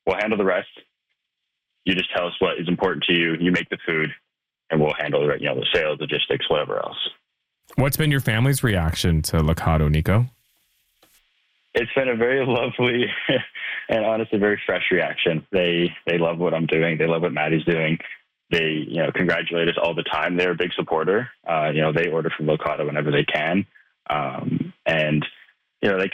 we'll handle the rest. You just tell us what is important to you. You make the food, and we'll handle the sales, logistics, whatever else. What's been your family's reaction to Locado, Nico? It's been a very lovely and honestly very fresh reaction. They love what I'm doing. They love what Maddie's doing. They congratulate us all the time. They're a big supporter. They order from Locado whenever they can, and they